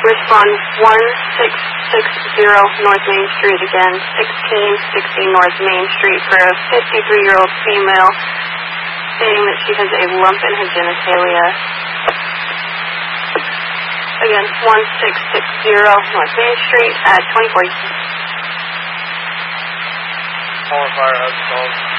Respond 1660 North Main Street again, 1660 North Main Street for a 53-year-old female stating that she has a lump in her genitalia. Again, 1660 North Main Street at 2040. Call fire has called.